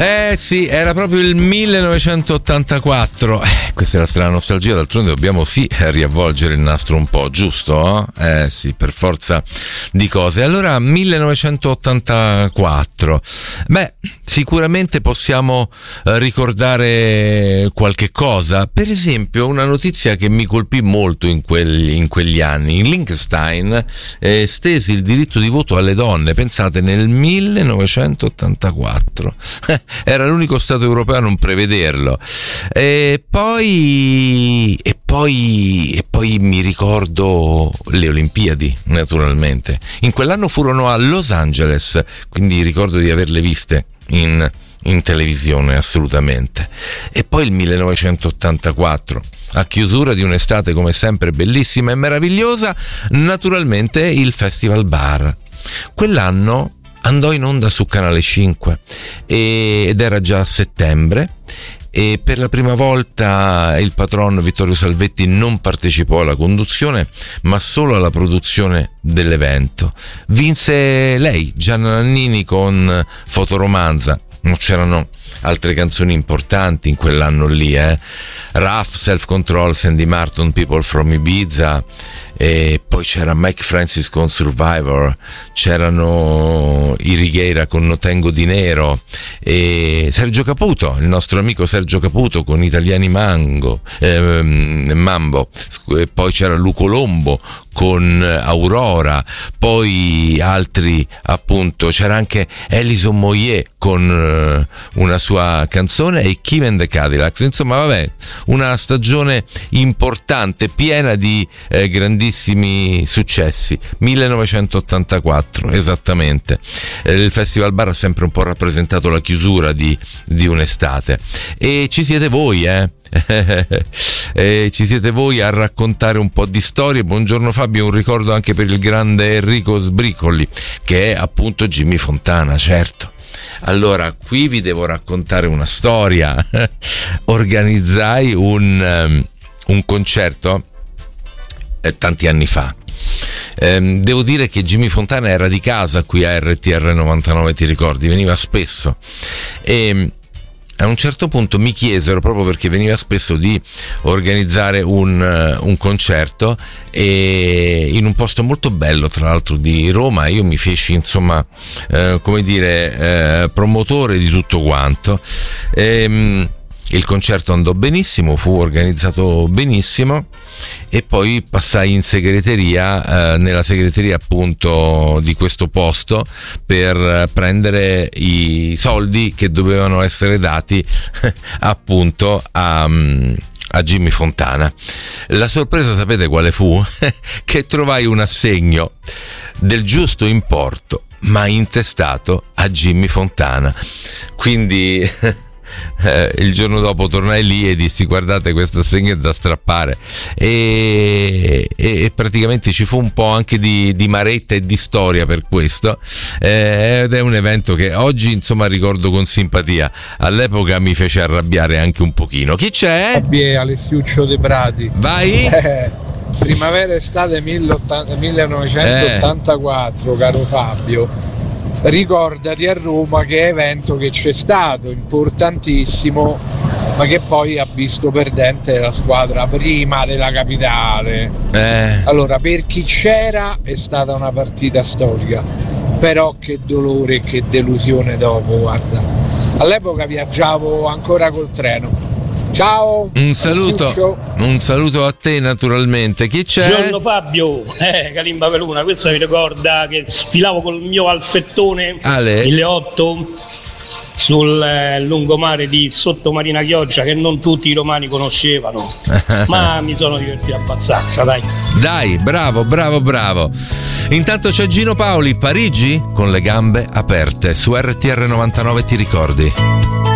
Sì, era proprio il 1984. Questa è la strana nostalgia, d'altronde dobbiamo riavvolgere il nastro un po', giusto? Sì, per forza di cose. Allora, 1984. Beh, sicuramente possiamo ricordare qualche cosa. Per esempio, una notizia che mi colpì molto in quegli anni. In Liechtenstein stesi il diritto di voto alle donne, pensate, nel 1984. Era l'unico stato europeo a non prevederlo. E poi mi ricordo le Olimpiadi, naturalmente. In quell'anno furono a Los Angeles, quindi ricordo di averle viste in televisione, assolutamente. E poi il 1984, a chiusura di un'estate come sempre bellissima e meravigliosa, naturalmente il Festival Bar. Quell'anno andò in onda su Canale 5 ed era già a settembre, e per la prima volta il patron Vittorio Salvetti non partecipò alla conduzione ma solo alla produzione dell'evento. Vinse lei, Gianna Nannini, con Fotoromanza. Non c'erano altre canzoni importanti in quell'anno lì, Rough, Self Control, Sandy Martin, People from Ibiza, e poi c'era Mike Francis con Survivor, c'erano i Righeira con No Tengo Dinero, e Sergio Caputo, il nostro amico Sergio Caputo con Italiani Mambo, e poi c'era Luco Lombo con Aurora, poi altri, appunto, c'era anche Alison Moyet con una sua canzone e Kim and the Cadillacs. Insomma, vabbè, una stagione importante, piena di grandissimi successi. 1984, esattamente. Il Festival Bar ha sempre un po' rappresentato la chiusura di un'estate, e ci siete voi, ci siete voi a raccontare un po' di storie. Buongiorno Fabio, un ricordo anche per il grande Enrico Sbricoli, che è appunto Jimmy Fontana, certo. Allora, qui vi devo raccontare una storia. Organizzai un concerto tanti anni fa. Devo dire che Jimmy Fontana era di casa qui a RTR 99, ti ricordi? Veniva spesso, e a un certo punto mi chiesero, proprio perché veniva spesso, di organizzare un concerto, e in un posto molto bello, tra l'altro, di Roma. Io mi feci, insomma, promotore di tutto quanto. Il concerto andò benissimo, fu organizzato benissimo, e poi passai in segreteria, nella segreteria appunto di questo posto, per prendere i soldi che dovevano essere dati appunto a Jimmy Fontana. La sorpresa sapete quale fu? Che trovai un assegno del giusto importo, ma intestato a Jimmy Fontana. Quindi il giorno dopo tornai lì e dissi: guardate, questo assegno è da strappare, e praticamente ci fu un po' anche di maretta e di storia per questo, ed è un evento che oggi, insomma, ricordo con simpatia. All'epoca mi fece arrabbiare anche un pochino. Chi c'è? Fabio, Alessiuccio De Prati. Vai. Primavera estate 1984, caro Fabio. Ricordati a Roma che evento che c'è stato, importantissimo, ma che poi ha visto perdente la squadra prima della capitale. Allora, per chi c'era è stata una partita storica, però che dolore e che delusione dopo, guarda. All'epoca viaggiavo ancora col treno. Ciao, un saluto a te, naturalmente. Chi c'è? Buongiorno Fabio, Calimba Peluna. Questa mi ricorda che sfilavo col mio alfettone 1008 sul lungomare di Sottomarina Chioggia, che non tutti i romani conoscevano, ma mi sono divertito abbastanza, dai, bravo. Intanto c'è Gino Paoli, Parigi con le gambe aperte, su RTR 99, ti ricordi?